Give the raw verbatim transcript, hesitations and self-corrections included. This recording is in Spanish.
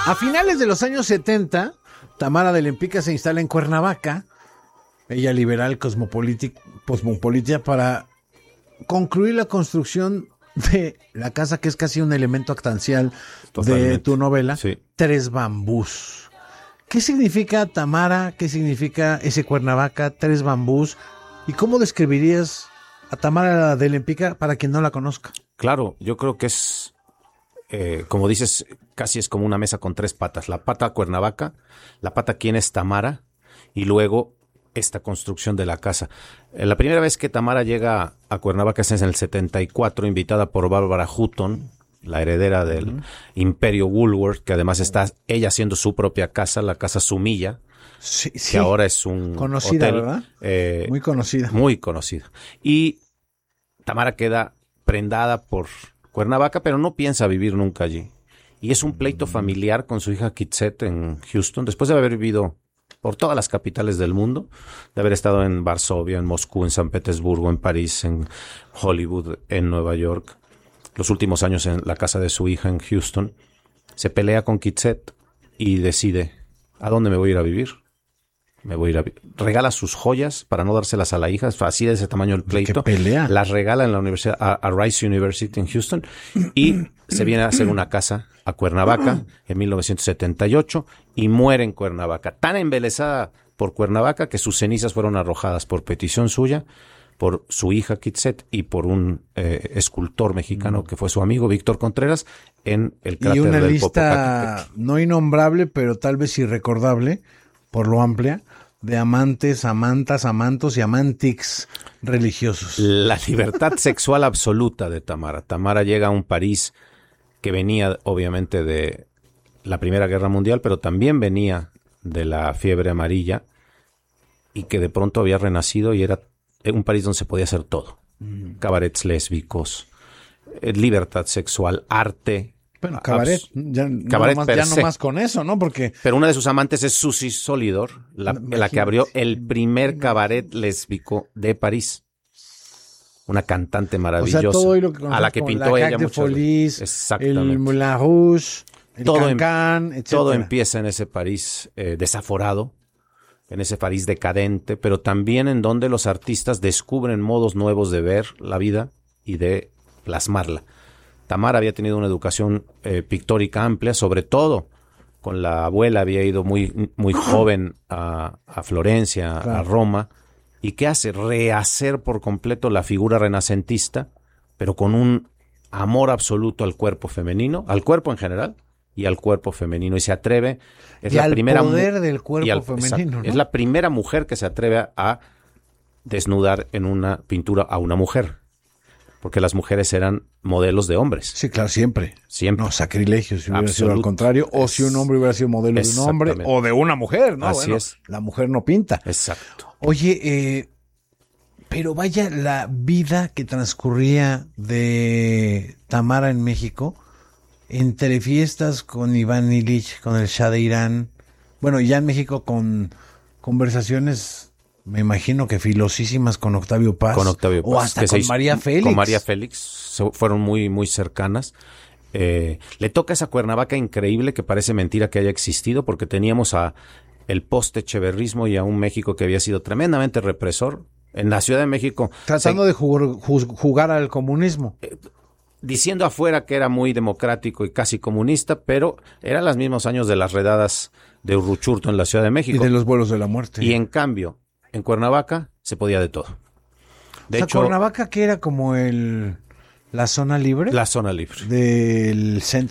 A finales de los años setenta, Tamara de Lempicka se instala en Cuernavaca, ella liberal cosmopolita, cosmopolita para concluir la construcción de la casa que es casi un elemento actancial Totalmente. de tu novela, sí. Tres Bambús. ¿Qué significa Tamara? ¿Qué significa ese Cuernavaca, Tres Bambús? ¿Y cómo describirías a Tamara de Lempicka para quien no la conozca? Claro, yo creo que es, eh, como dices, casi es como una mesa con tres patas. La pata Cuernavaca, la pata quién es Tamara, y luego esta construcción de la casa. La primera vez que Tamara llega a Cuernavaca es en el setenta y cuatro, invitada por Bárbara Hutton, la heredera del uh-huh. Imperio Woolworth, que además está ella haciendo su propia casa, la Casa Sumilla, sí, que sí. ahora es un conocida, hotel, ¿verdad? Eh, muy conocida. Muy conocida. Y Tamara queda prendada por Cuernavaca, pero no piensa vivir nunca allí. Y es un pleito familiar con su hija Kitset en Houston, después de haber vivido por todas las capitales del mundo, de haber estado en Varsovia, en Moscú, en San Petersburgo, en París, en Hollywood, en Nueva York, los últimos años en la casa de su hija en Houston. Se pelea con Kitset y decide, ¿a dónde me voy a ir a vivir? Me voy a ir a vivir. Regala sus joyas para no dárselas a la hija, así de ese tamaño el pleito. ¿Qué pelea? Las regala en la universidad, a, a Rice University en Houston, y se viene a hacer una casa a Cuernavaca en mil novecientos setenta y ocho y muere en Cuernavaca. Tan embelesada por Cuernavaca que sus cenizas fueron arrojadas por petición suya, por su hija Kitset y por un eh, escultor mexicano que fue su amigo Víctor Contreras en el cráter del Popocatépetl. Y una lista no innombrable, pero tal vez irrecordable, por lo amplia, de amantes, amantas, amantos y amantics religiosos. La libertad sexual absoluta de Tamara. Tamara llega a un París que venía obviamente de la Primera Guerra Mundial, pero también venía de la fiebre amarilla y que de pronto había renacido y era un París donde se podía hacer todo. Mm. Cabarets lésbicos, libertad sexual, arte. Bueno, cabaret, abs- ya, cabaret no más, ya no más con eso, ¿no? Porque pero una de sus amantes es Susie Solidor, la, la que abrió el primer cabaret lésbico de París. Una cantante maravillosa, o sea, todo lo que a la que pintó la ella muchas Folies, Exactamente. El Moulin Rouge, el todo Cancan, em, etcétera. Todo empieza en ese París eh, desaforado, en ese París decadente, pero también en donde los artistas descubren modos nuevos de ver la vida y de plasmarla. Tamara había tenido una educación eh, pictórica amplia, sobre todo con la abuela, había ido muy, muy joven a, a Florencia, claro. a Roma. ¿Y qué hace? Rehacer por completo la figura renacentista, pero con un amor absoluto al cuerpo femenino, al cuerpo en general y al cuerpo femenino. Y se atreve, es y la al primera poder mu- del cuerpo al, femenino, ¿no? Es la primera mujer que se atreve a, a desnudar en una pintura a una mujer. Porque las mujeres eran modelos de hombres. Sí, claro, siempre. Siempre. No, sacrilegio si hubiera sido al contrario, o si un hombre hubiera sido modelo de un hombre, o de una mujer, ¿no? Así bueno, es. La mujer no pinta. Exacto. Oye, eh, pero vaya la vida que transcurría de Tamara en México, entre fiestas con Iván Illich, con el Shah de Irán, bueno, ya en México con conversaciones... Me imagino que filosísimas con Octavio Paz. Con Octavio Paz. O hasta que con hizo, María Félix. Con María Félix. Se, fueron muy, muy cercanas. Eh, le toca esa Cuernavaca increíble que parece mentira que haya existido porque teníamos a el post-echeverrismo y a un México que había sido tremendamente represor. En la Ciudad de México. Tratando se, de jugar, jugar al comunismo. Eh, diciendo afuera que era muy democrático y casi comunista, pero eran los mismos años de las redadas de Uruchurtu en la Ciudad de México. Y de los vuelos de la muerte. Y en cambio... En Cuernavaca se podía de todo. De o sea, hecho, Cuernavaca que era como el la zona libre. La zona libre. Del centro